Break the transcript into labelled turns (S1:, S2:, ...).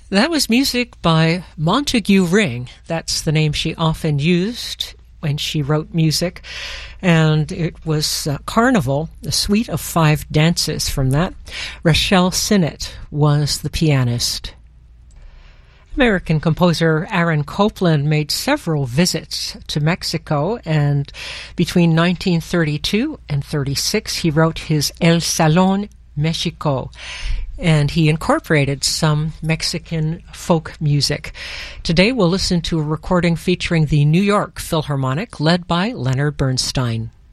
S1: That was music by Montague Ring. That's the name she often used when she wrote music. And it was Carnival, a suite of 5 dances from that. Rachelle Sinnett was the pianist. American composer Aaron Copland made several visits to Mexico, and between 1932 and 36 he wrote his El Salón Mexico, and he incorporated some Mexican folk music. Today we'll listen to a recording featuring the New York Philharmonic, led by Leonard Bernstein.